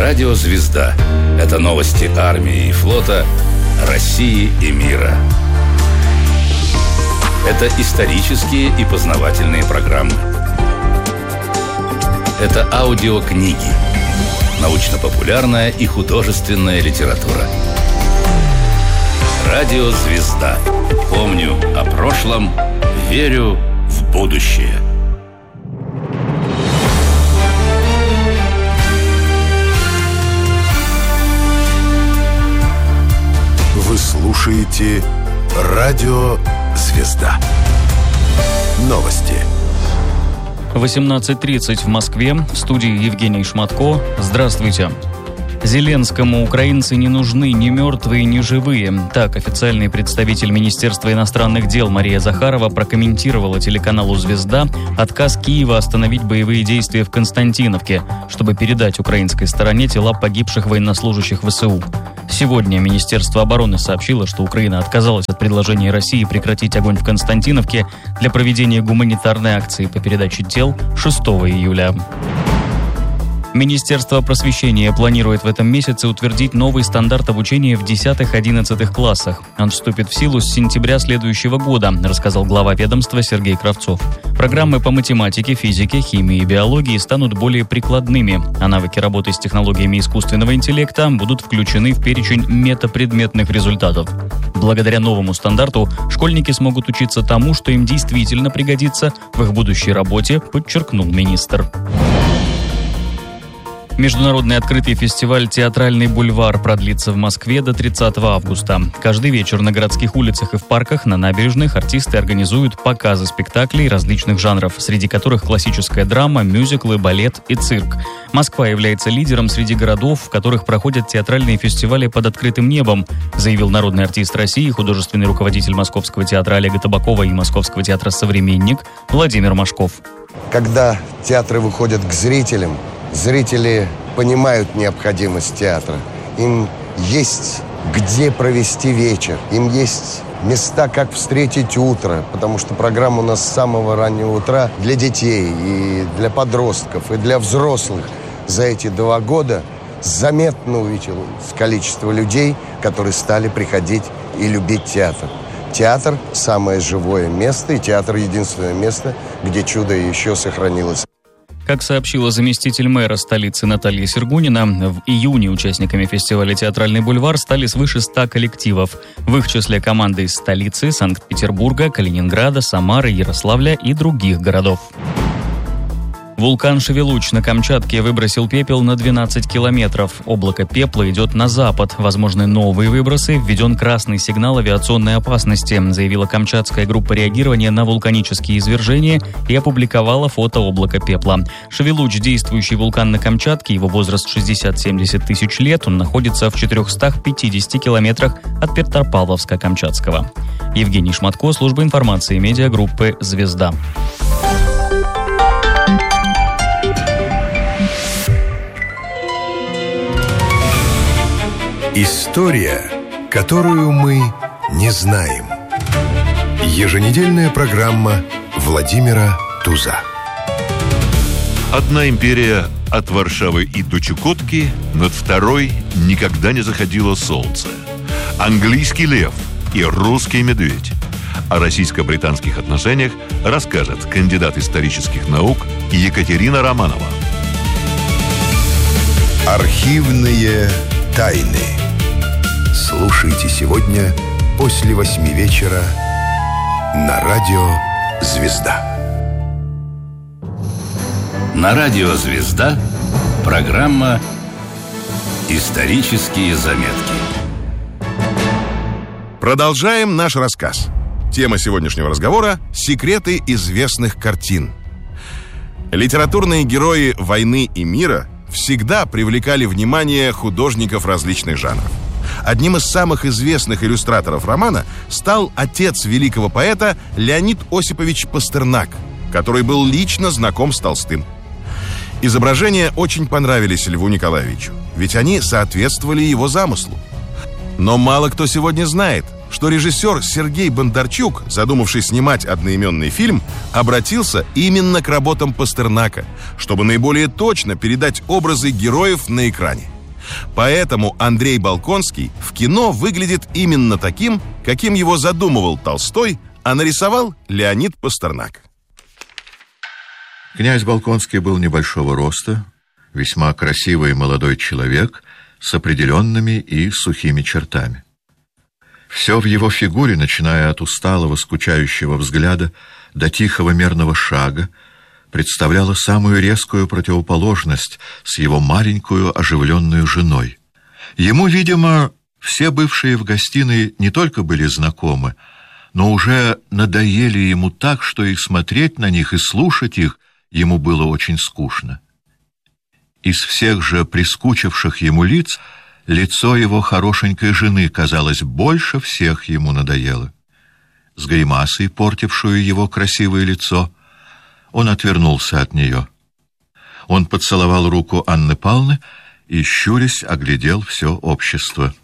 Радио «Звезда» — это новости армии и флота, России и мира. Это исторические и познавательные программы. Это аудиокниги, научно-популярная и художественная литература. Радио «Звезда». Помню о прошлом, верю в будущее. Вы слушаете Радио «Звезда». Новости. 18:30 в Москве. В студии Евгений Шматко. Здравствуйте. Зеленскому украинцы не нужны ни мертвые, ни живые. Так официальный представитель Министерства иностранных дел Мария Захарова прокомментировала телеканалу «Звезда» отказ Киева остановить боевые действия в Константиновке, чтобы передать украинской стороне тела погибших военнослужащих ВСУ. Сегодня Министерство обороны сообщило, что Украина отказалась от предложения России прекратить огонь в Константиновке для проведения гуманитарной акции по передаче тел 6 июля. Министерство просвещения планирует в этом месяце утвердить новый стандарт обучения в 10-11 классах. Он вступит в силу с сентября следующего года, рассказал глава ведомства Сергей Кравцов. Программы по математике, физике, химии и биологии станут более прикладными, а навыки работы с технологиями искусственного интеллекта будут включены в перечень метапредметных результатов. Благодаря новому стандарту школьники смогут учиться тому, что им действительно пригодится в их будущей работе, подчеркнул министр. Международный открытый фестиваль «Театральный бульвар» продлится в Москве до 30 августа. Каждый вечер на городских улицах и в парках, на набережных артисты организуют показы спектаклей различных жанров, среди которых классическая драма, мюзиклы, балет и цирк. Москва является лидером среди городов, в которых проходят театральные фестивали под открытым небом, заявил народный артист России, художественный руководитель Московского театра Олега Табакова и Московского театра «Современник» Владимир Машков. Когда театры выходят к зрителям, зрители понимают необходимость театра. Им есть где провести вечер. Им есть места, как встретить утро. Потому что программа у нас с самого раннего утра для детей, и для подростков, и для взрослых. За эти 2 года заметно увеличилось количество людей, которые стали приходить и любить театр. Театр – самое живое место, и театр – единственное место, где чудо еще сохранилось. Как сообщила заместитель мэра столицы Наталья Сергунина, в июне участниками фестиваля «Театральный бульвар» стали свыше 100 коллективов. В их числе команды из столицы, Санкт-Петербурга, Калининграда, Самары, Ярославля и других городов. Вулкан Шевелуч на Камчатке выбросил пепел на 12 километров. Облако пепла идет на запад. Возможны новые выбросы. Введен красный сигнал авиационной опасности, заявила Камчатская группа реагирования на вулканические извержения и опубликовала фото облака пепла. Шевелуч – действующий вулкан на Камчатке. Его возраст 60-70 тысяч лет. Он находится в 450 километрах от Петропавловска-Камчатского. Евгений Шматко, служба информации медиагруппы «Звезда». История, которую мы не знаем. Еженедельная программа Владимира Туза. Одна империя от Варшавы и до Чукотки, над второй никогда не заходило солнце. Английский лев и русский медведь. О российско-британских отношениях расскажет кандидат исторических наук Екатерина Романова. Архивные тайны. Слушайте сегодня после 8 вечера на Радио «Звезда». На Радио «Звезда» программа «Исторические заметки». Продолжаем наш рассказ. Тема сегодняшнего разговора – секреты известных картин. Литературные герои «Войны и мира» всегда привлекали внимание художников различных жанров. Одним из самых известных иллюстраторов романа стал отец великого поэта Леонид Осипович Пастернак, который был лично знаком с Толстым. Изображения очень понравились Льву Николаевичу, ведь они соответствовали его замыслу. Но мало кто сегодня знает, что режиссер Сергей Бондарчук, задумавший снимать одноименный фильм, обратился именно к работам Пастернака, чтобы наиболее точно передать образы героев на экране. Поэтому Андрей Болконский в кино выглядит именно таким, каким его задумывал Толстой, а нарисовал Леонид Пастернак. Князь Болконский был небольшого роста, весьма красивый молодой человек с определенными и сухими чертами. Все в его фигуре, начиная от усталого, скучающего взгляда до тихого мерного шага, представляло самую резкую противоположность с его маленькую оживленную женой. Ему, видимо, все бывшие в гостиной не только были знакомы, но уже надоели ему так, что и смотреть на них, и слушать их ему было очень скучно. Из всех же прискучивших ему лиц, лицо его хорошенькой жены, казалось, больше всех ему надоело. С гримасой, портившую его красивое лицо, он отвернулся от нее. Он поцеловал руку Анны Павловны и, щурясь, оглядел все общество.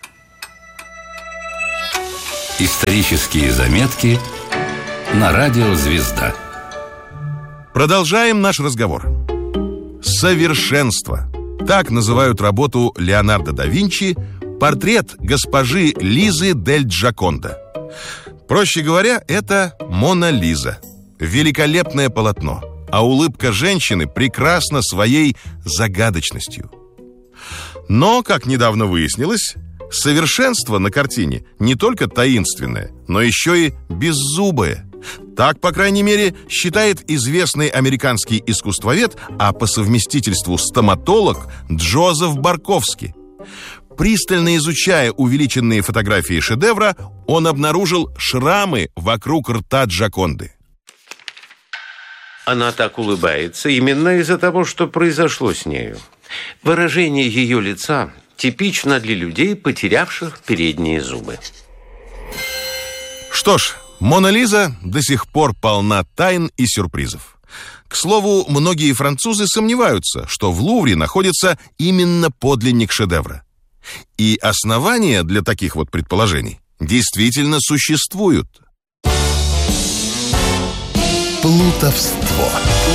Исторические заметки на радио «Звезда». Продолжаем наш разговор. Совершенство. Так называют работу Леонардо да Винчи «Портрет госпожи Лизы дель Джаконда». Проще говоря, это Мона Лиза. Великолепное полотно, а улыбка женщины прекрасна своей загадочностью. Но, как недавно выяснилось, совершенство на картине не только таинственное, но еще и беззубое. Так, по крайней мере, считает известный американский искусствовед, а по совместительству стоматолог Джозеф Барковский. Пристально изучая увеличенные фотографии шедевра, он обнаружил шрамы вокруг рта Джаконды. Она так улыбается именно из-за того, что произошло с нею. Выражение ее лица типично для людей, потерявших передние зубы. Что ж, Мона Лиза до сих пор полна тайн и сюрпризов. К слову, многие французы сомневаются, что в Лувре находится именно подлинник шедевра. И основания для таких вот предположений действительно существуют. Плутовство.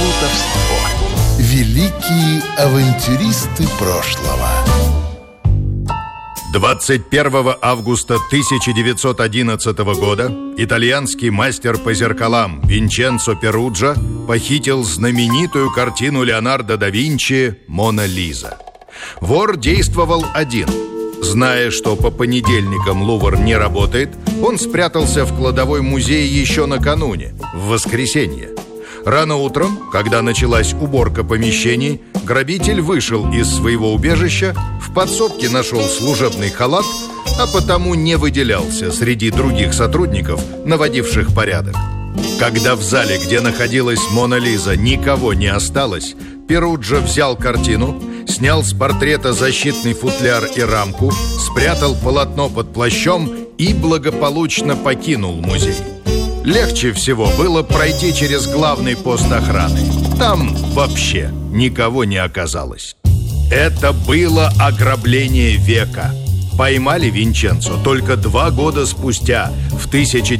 Великие авантюристы прошлого. 21 августа 1911 года итальянский мастер по зеркалам Винченцо Перуджа похитил знаменитую картину Леонардо да Винчи «Мона Лиза». Вор действовал один. Зная, что по понедельникам Лувр не работает, он спрятался в кладовой музея еще накануне, в воскресенье. Рано утром, когда началась уборка помещений, грабитель вышел из своего убежища, в подсобке нашел служебный халат, а потому не выделялся среди других сотрудников, наводивших порядок. Когда в зале, где находилась Мона Лиза, никого не осталось, Перуджа взял картину, снял с портрета защитный футляр и рамку, спрятал полотно под плащом и благополучно покинул музей. Легче всего было пройти через главный пост охраны. Там вообще никого не оказалось. Это было ограбление века. Поймали Винченцо только 2 года спустя, в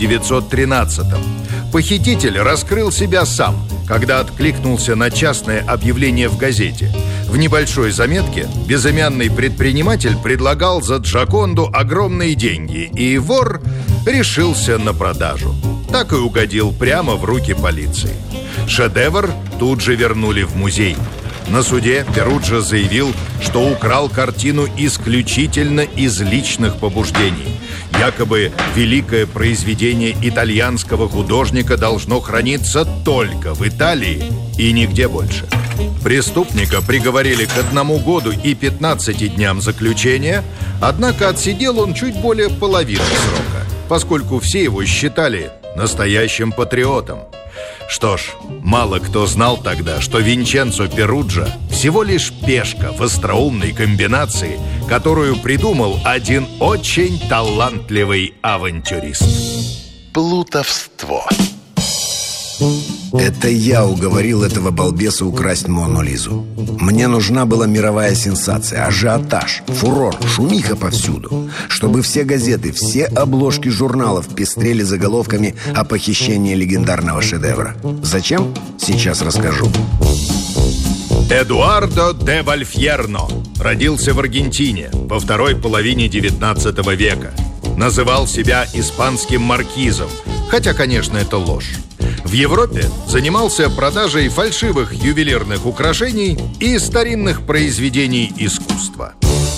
1913-м. Похититель раскрыл себя сам, когда откликнулся на частное объявление в газете. В небольшой заметке безымянный предприниматель предлагал за Джаконду огромные деньги, и вор решился на продажу. Так и угодил прямо в руки полиции. Шедевр тут же вернули в музей. На суде Перуджа заявил, что украл картину исключительно из личных побуждений. Якобы великое произведение итальянского художника должно храниться только в Италии и нигде больше. Преступника приговорили к 1 году и 15 дням заключения, однако отсидел он чуть более половины срока, поскольку все его считали настоящим патриотом. Что ж, мало кто знал тогда, что Винченцо Перуджа всего лишь пешка в остроумной комбинации, которую придумал один очень талантливый авантюрист. Плутовство. Это я уговорил этого балбеса украсть Мону Лизу. Мне нужна была мировая сенсация, ажиотаж, фурор, шумиха повсюду. Чтобы все газеты, все обложки журналов пестрели заголовками о похищении легендарного шедевра. Зачем? Сейчас расскажу. Эдуардо де Вальфьерно, родился в Аргентине во второй половине XIX века. Называл себя испанским маркизом, хотя, конечно, это ложь. В Европе занимался продажей фальшивых ювелирных украшений и старинных произведений искусства.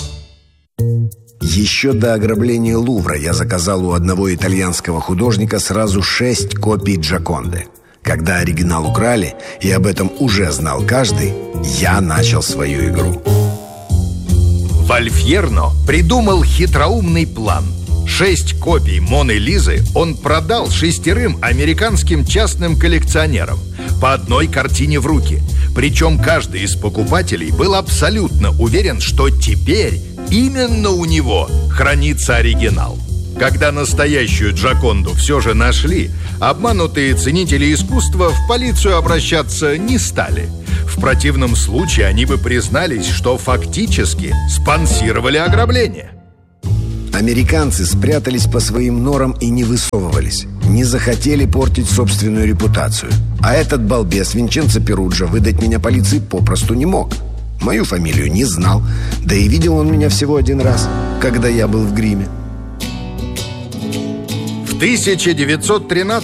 Еще до ограбления Лувра я заказал у одного итальянского художника сразу 6 копий Джоконды. Когда оригинал украли, и об этом уже знал каждый, я начал свою игру. Вольфьерно придумал хитроумный план. 6 копий Моны Лизы он продал 6 американским частным коллекционерам по одной картине в руки. Причем каждый из покупателей был абсолютно уверен, что теперь именно у него хранится оригинал. Когда настоящую Джоконду все же нашли, обманутые ценители искусства в полицию обращаться не стали. В противном случае они бы признались, что фактически спонсировали ограбление. Американцы спрятались по своим норам и не высовывались. Не захотели портить собственную репутацию. А этот балбес Винченцо Перуджа выдать меня полиции попросту не мог. Мою фамилию не знал, да и видел он меня всего один раз, когда я был в гриме. В 1913